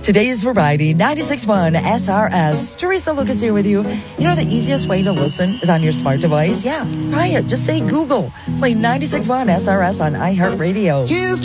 Today's variety, 96.1 SRS. Teresa Lucas here with you. You know the easiest way to listen is on your smart device? Yeah, try it. Just say Google. Play 96.1 SRS on iHeartRadio. Here's